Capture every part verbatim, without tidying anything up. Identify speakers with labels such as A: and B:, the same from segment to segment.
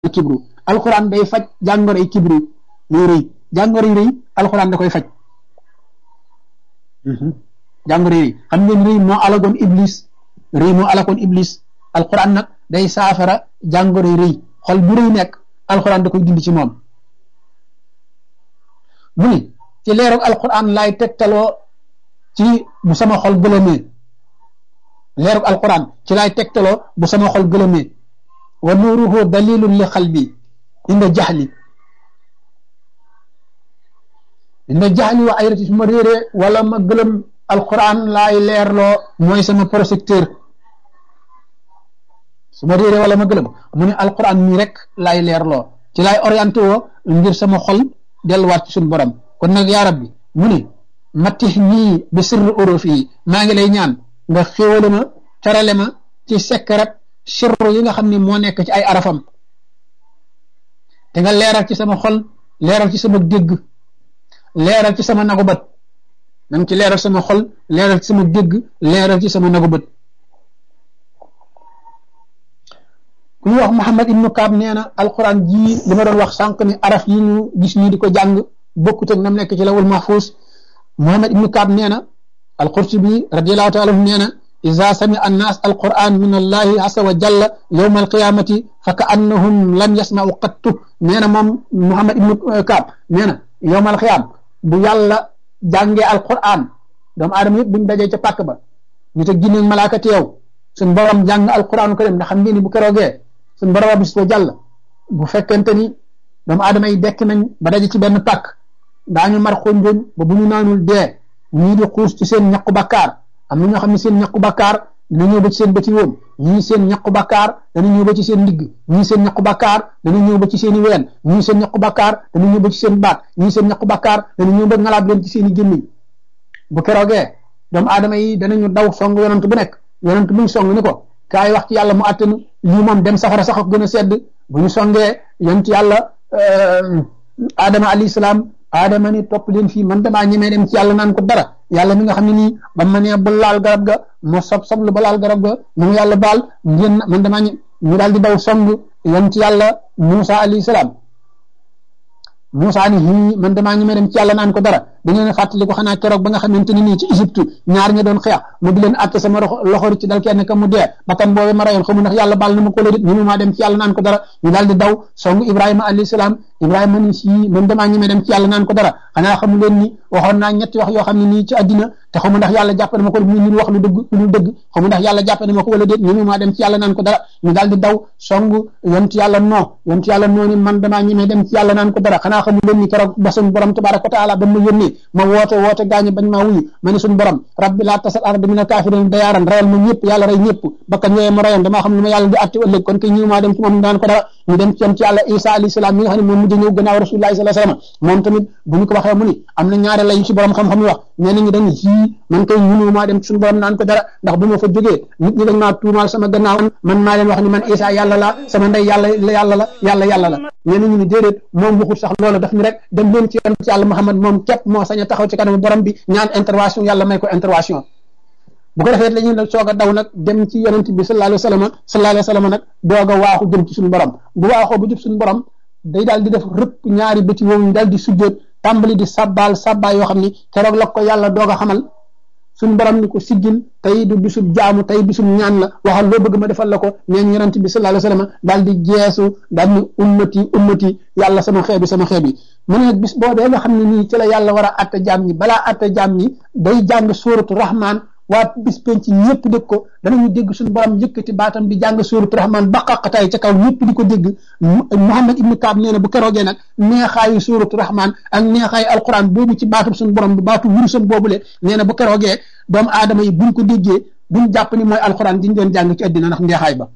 A: kibru alquran day faj jàngoroy kibru muy rëy jàngoro yi rëy alquran da koy faj jàngoro yi xam ngeen rëy moo alagoon iblis rëy moo alagoon iblis alquran nag day saafara jàngoro yi rëy xol bu rëy nekk alquran da koy dindi ci moom mu ni ci leerug alquran laay tegtaloo ci bu sama xol gëlëmee leerug alquran ci laay tegtaloo bu sama xol gëlëmee wa nuuruhu dalilun li xalbi inda jaxli inda jaxli wa ayrati su ma réeree wala ma gëlëm alquran laay leerloo mooy sama projecteur su ma réeree wala ma gëlëm mu ne alquran mii rek laay leerloo ci laay orienté woo ngir sama xol delluwaat ci suñu borom kon nag yaa rabbi mu ne mattix nii bi sirri urufi yi maa ngi lay ñaan nga xéwale ma terale ma ci sekkarat sirru yi nga xam ne moo nekk ci ay arafam te nga leeral ci sama xol leeral ci sama dégg leeral ci sama nagu bët nang ci leeral sama xol leeral ci sama dégg leeral ci sama nagu bët ku ñu wax Muhammad ibnu Kaab nee na alquran ji li ma doon wax sànq ni araf yi ñu gis nii di ko jàng bokkut ak nam nekk ci lawul mahfuus Muhammad ibnu Kaab nee na alqurtubi radiallahu taala anhu nee na iza sami annaas alquran min allahi asa wa jalla yowma alqiyamati fa ka annahum lam yasmau qattu nee na moom Muhammad ibnu Kaab nee na yowma alqiyam bu yàlla jàngee alquran doomu aadama yëpp buñ dajee ca pàkk ba ñu te ginneeg malaaka teew suñ borom jàng alquran karim ndax xam ngeen ni bu keroogee suñ borom bis ko jàll bu fekkente ni doomu aadama yi dekk nañ ba daje ci benn pàkk daañu mar xonjoñ ba bu ñu naanul dee ñii di xuus ci seen ñaqu bakkaar am na ñoo xam ne seen ñaqu bakkaar dana ñëw ba ci seen bëti woom ñii seen ñaqu bakkaar dana ñëw ba ci seen ndigg ñii seen ñaqu bakkaar dana ñëw ba ci seen i ween ñii seen ñaqu bakkaar dana ñëw ba ci seen baat ñii seen ñaqu bakkaar dana ñëw ba ngalaab leen ci seen i gémmiñ bu keroogee doomu aadama yi danañu daw song yonent bu nekk yonent bu ñu song ni ko kaay wax ci yàlla mu attanu lii moom dem safara sax ak gën a sedd bu ñu songee yonent yàlla Adama alayhi salaam Adama ni topp leen fii man damaa ñemee dem ci yàlla naan ko dara yàlla mi nga xam ne nii ba ma nee ba laal garab ga ma sob soblu ba laal garab ga mu yàlla baal ngeen man damaa ñu ñu daal di daw song yonent yàlla Moussa alayhi salaam Moussa ni hii man damaa ñemee dem ci yàlla naan ko dara da ngeen a fàttali ko xanaa keroog ba nga xamante ni nii ci Égypte ñaar ña doon xeex mu di leen àtte sama loxo ci dal kenn ka mu dee bakkan boobu ma rayoon xamu ndax yàlla baal na ma ko la dit ñu maa dem ci yàlla naan ko dara ñu daal di daw song Ibrahima alayhi salaam Ibrahima ni si man damaa ñemee dem ci yàlla naan ko dara xanaa xamu leen ni waxoon naa ñetti wax yoo xam ne nii ci àddina te xamu ndax yàlla jàpp na ma ko mu ñu wax lu dëgg lu dëgg xamu ndax yàlla jàpp na ma ko wala déet ñu maa dem ci yàlla naan ko dara ñu daal di daw song yonent yàlla noo yonent yàlla noo ni man damaa ñemee dem ci yàlla naan ko dara xanaa xamu leen ni keroog ba suñu borom tabaraka wa taala ba ma yónnee ma woote woote gaañu bañ maa wuyu ma ne suñu borom rabbi laa tasal arda min al kafirin dayaaran rayal ma ñëpp yàlla rey ñëpp bakkan yooyu ma rayoon damaa xam ne ma yàlla di àtte ëllëg kon kay ñu maa dem ci moom daan ko dara ñu dem ci ci yàlla Isa alayhi salaam mi nga xam ne moom mujj ñëw gannaaw rasulullahi sallallahu alayhi wasallam moom tamit bu ñu ko waxee mu ni am na ñaare lay ci borom xam-xam yi wax ñenn ñi dañ yii man kay ñu maa dem ci suñu borom naan ko dara ndax bu ma fa jógee nit ñi dañ maa tuumaal sama gannaaw man maa leen wax ni man Isa yàlla la sama ndey yàlla yàlla la yàlla yàlla la ñenn ñi ni déedéet moom waxut sax loolu daf ni rek dem leen ci yonent yàlla Muhammad moom képp moo sañ a taxaw ci kanamu borom bi ñaan intervention yàlla may ko intervention bu ko defee la ñuy soog a daw nag dem ci yonent bi sallallahu alayhi wa sallam sallallahu alayhi wa sallam nag doog a waaxu jëm ci suñu borom bu waaxoo bu jub suñu borom day daal di def rëpp ñaari bëti woowu daal di sujjóot tàmbali di sabbaal sabbaay yoo xam ni keroog la ko yàlla doog a xamal suñu borom ni ko siggil tey du bisub jaamu tey bisub ñaan la waxal loo bëgg ma defal la ko neen yonent bi sallallahu alayhi wa sallam daal di jeesu daal ni ummati ummati yàlla sama xeebi sama xeebi mu ne bis boobee nga xam ne nii ci la yàlla war a atte jaam ñi balaa atte jaam ñi day jàng suuratu rahman waa bis penc ñëpp dégg ko danañu dégg suñu borom yëkkati baatam di jàng suuratu rahman ba xaqataay ca kaw ñëpp di ko dégg Muhammad ibnu Kaab nee na bu keroogee nag neexaayu suuratu rahman ak neexaayu alquran boobu ci baatum suñu borom bi baatu wurusam boobule nee na bu keroogee doomu aadama yi buñ ko déggee buñ jàpp ni mooy alquran diñ doon jàng ci àddina ndax neexaay ba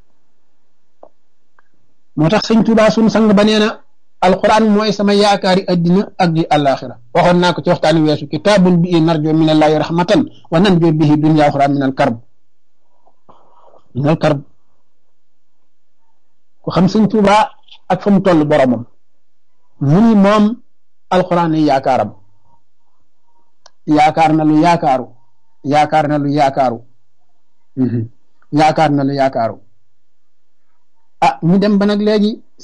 A: moo tax sëñ Tuubaa suñu sang ba nee na alquran mooy sama yaakaari addina ak di alaxira waxoon naa ko ci waxtaani weesu kitaabun bi narjo min allahi rahmatan wa nanjo bihi dunya uxra min al karb min al karb ku xam sëñ Tuubaa ak fa mu toll boromam mu ni moom alquran yi yaakaaram yaakaar na lu yaakaaru yaakaar na lu yaakaaru yaakaar na lu yaakaaru ah ñu dem ba nag léegi